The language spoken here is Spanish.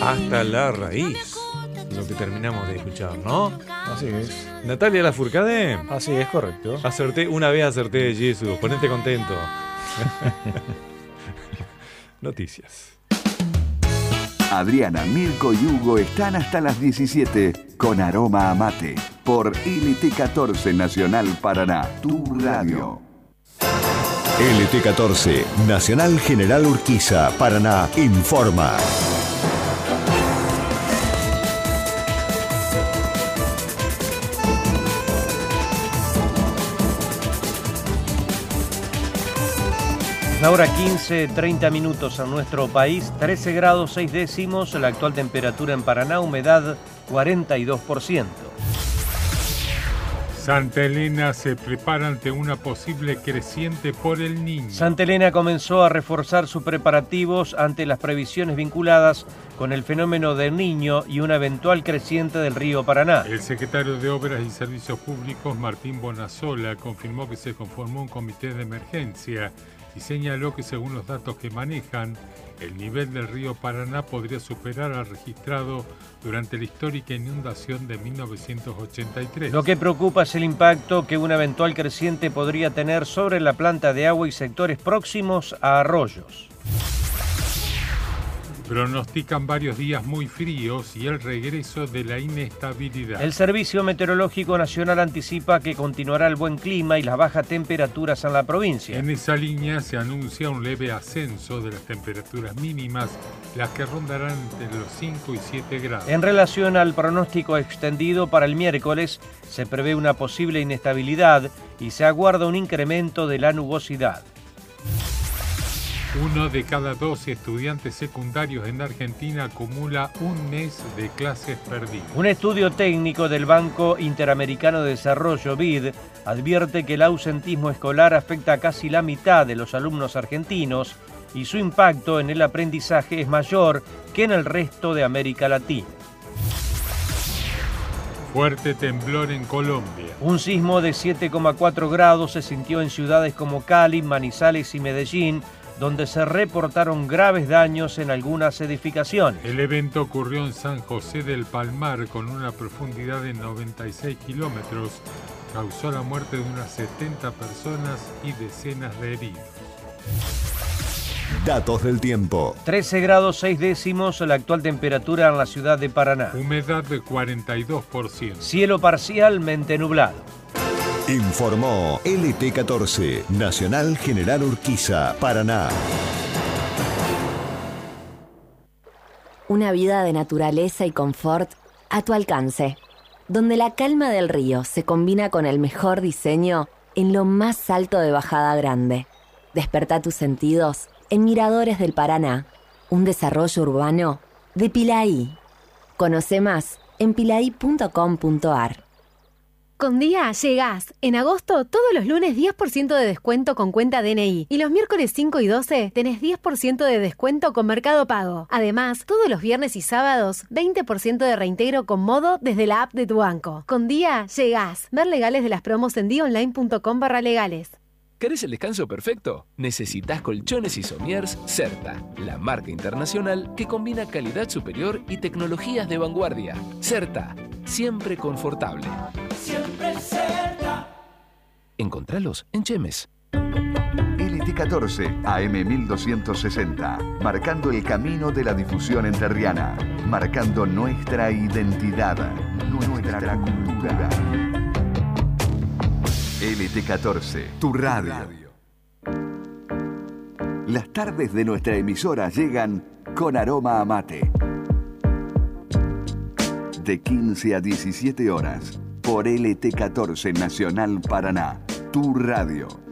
Hasta la raíz, lo que terminamos de escuchar, ¿no? Así es. Natalia Lafourcade. Así es, correcto. Acerté de Jesús. Ponete contento. Noticias. Adriana, Mirko y Hugo están hasta las 17 con Aroma a Mate por LT14 Nacional Paraná, tu radio. LT14 Nacional General Urquiza, Paraná, informa. La hora 15, 30 minutos en nuestro país, 13 grados 6 décimos, la actual temperatura en Paraná, humedad 42%. Santa Elena se prepara ante una posible creciente por el Niño. Santa Elena comenzó a reforzar sus preparativos ante las previsiones vinculadas con el fenómeno del Niño y una eventual creciente del río Paraná. El secretario de Obras y Servicios Públicos, Martín Bonasola, confirmó que se conformó un comité de emergencia y señaló que según los datos que manejan, el nivel del río Paraná podría superar al registrado durante la histórica inundación de 1983. Lo que preocupa es el impacto que una eventual creciente podría tener sobre la planta de agua y sectores próximos a arroyos. Pronostican varios días muy fríos y el regreso de la inestabilidad. El Servicio Meteorológico Nacional anticipa que continuará el buen clima y las bajas temperaturas en la provincia. En esa línea se anuncia un leve ascenso de las temperaturas mínimas, las que rondarán entre los 5 y 7 grados. En relación al pronóstico extendido para el miércoles, se prevé una posible inestabilidad y se aguarda un incremento de la nubosidad. 1 de cada 2 estudiantes secundarios en Argentina acumula un mes de clases perdidas. Un estudio técnico del Banco Interamericano de Desarrollo, BID, advierte que el ausentismo escolar afecta a casi la mitad de los alumnos argentinos y su impacto en el aprendizaje es mayor que en el resto de América Latina. Fuerte temblor en Colombia. Un sismo de 7,4 grados se sintió en ciudades como Cali, Manizales y Medellín, donde se reportaron graves daños en algunas edificaciones. El evento ocurrió en San José del Palmar con una profundidad de 96 kilómetros. Causó la muerte de unas 70 personas y decenas de heridos. Datos del tiempo. 13 grados 6 décimos la actual temperatura en la ciudad de Paraná. Humedad de 42%. Cielo parcialmente nublado. Informó LT14 Nacional General Urquiza, Paraná. Una vida de naturaleza y confort a tu alcance, donde la calma del río se combina con el mejor diseño en lo más alto de Bajada Grande. Despertá tus sentidos en Miradores del Paraná, un desarrollo urbano de Pilaí. Conoce más en pilaí.com.ar. Con Día llegás. En agosto, todos los lunes 10% de descuento con cuenta DNI. Y los miércoles 5 y 12 tenés 10% de descuento con Mercado Pago. Además, todos los viernes y sábados, 20% de reintegro con Modo desde la app de tu banco. Con Día llegás. Ver legales de las promos en diaonline.com/legales. ¿Querés el descanso perfecto? Necesitas colchones y somiers Certa, la marca internacional que combina calidad superior y tecnologías de vanguardia. Certa, siempre confortable. Siempre Certa. Encontralos en Chemes. LT14 AM 1260, marcando el camino de la difusión entrerriana, marcando nuestra identidad, nuestra cultura. LT14, tu radio. Las tardes de nuestra emisora llegan con aroma a mate. De 15 a 17 horas, por LT14 Nacional Paraná, tu radio.